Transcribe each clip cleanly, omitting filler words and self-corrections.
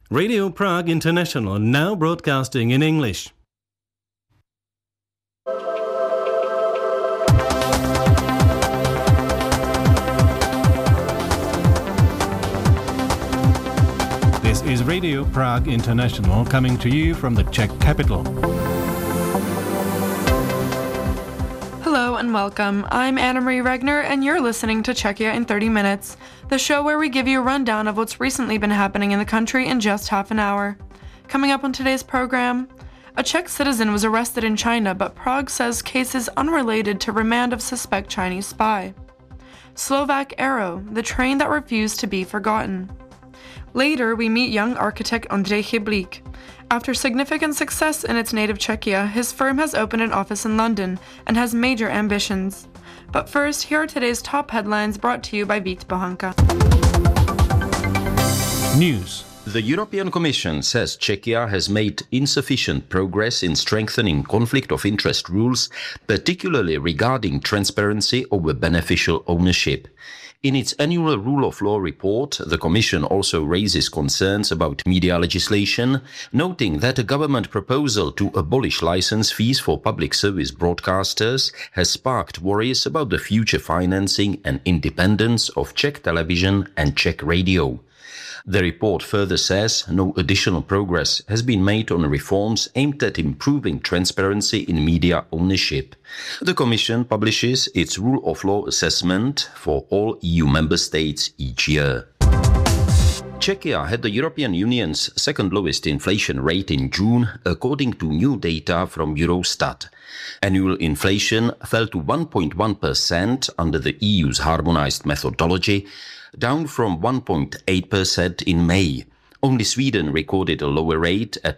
Radio Prague International, now broadcasting in English. This is Radio Prague International, coming to you from the Czech capital. Hello and welcome. I'm Anna-Marie Regner and you're listening to Czechia in 30 Minutes, the show where we give you a rundown of what's recently been happening in the country in just half an hour. Coming up on today's program, a Czech citizen was arrested in China, but Prague says case is unrelated to remand of suspect Chinese spy. Slovak Aero, the train that refused to be forgotten. Later, we meet young architect Ondřej Chyblík. After significant success in its native Czechia, his firm has opened an office in London and has major ambitions. But first, here are today's top headlines brought to you by Vít Bohanka. News. The European Commission says Czechia has made insufficient progress in strengthening conflict of interest rules, particularly regarding transparency over beneficial ownership. In its annual Rule of Law report, the Commission also raises concerns about media legislation, noting that a government proposal to abolish license fees for public service broadcasters has sparked worries about the future financing and independence of Czech television and Czech radio. The report further says no additional progress has been made on reforms aimed at improving transparency in media ownership. The Commission publishes its Rule of Law assessment for all EU member states each year. Czechia had the European Union's second lowest inflation rate in June, according to new data from Eurostat. Annual inflation fell to 1.1% under the EU's harmonized methodology, down from 1.8% in May. Only Sweden recorded a lower rate at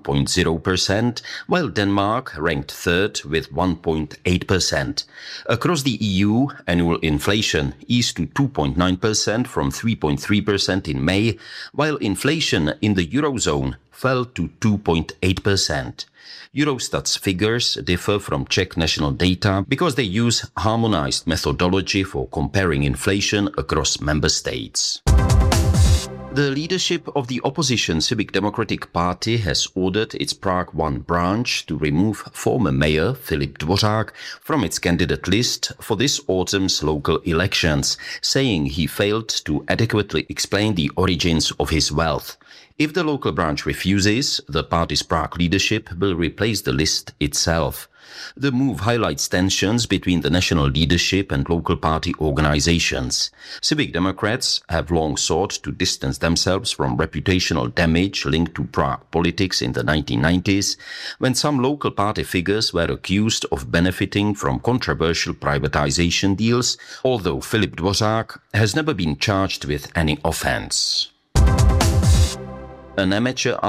1.0%, while Denmark ranked third with 1.8%. Across the EU, annual inflation eased to 2.9% from 3.3% in May, while inflation in the Eurozone fell to 2.8%. Eurostat's figures differ from Czech national data because they use harmonized methodology for comparing inflation across member states. The leadership of the opposition Civic Democratic Party has ordered its Prague 1 branch to remove former mayor Filip Dvořák from its candidate list for this autumn's local elections, saying he failed to adequately explain the origins of his wealth. If the local branch refuses, the party's Prague leadership will replace the list itself. The move highlights tensions between the national leadership and local party organizations. Civic Democrats have long sought to distance themselves from reputational damage linked to Prague politics in the 1990s, when some local party figures were accused of benefiting from controversial privatization deals, although Filip Dvořák has never been charged with any offense. An amateur